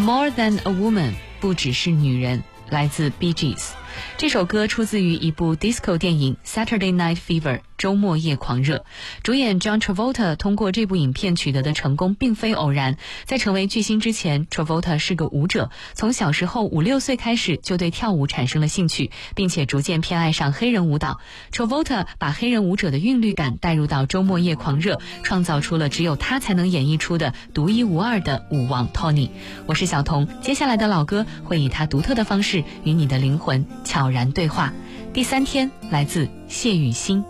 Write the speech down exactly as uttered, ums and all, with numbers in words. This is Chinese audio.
More Than a Woman 不只是女人，来自 Bee Gees。 这首歌出自于一部 disco 电影 Saturday Night Fever 周末夜狂热。主演 John Travolta 通过这部影片取得的成功并非偶然。在成为巨星之前， Travolta 是个舞者，从小时候五六岁开始就对跳舞产生了兴趣，并且逐渐偏爱上黑人舞蹈。 Travolta 把黑人舞者的韵律感带入到周末夜狂热，创造出了只有他才能演绎出的独一无二的舞王 Tony。 我是小童，接下来的老歌会以他独特的方式与你的灵魂悄然对话。第三天，来自谢雨欣。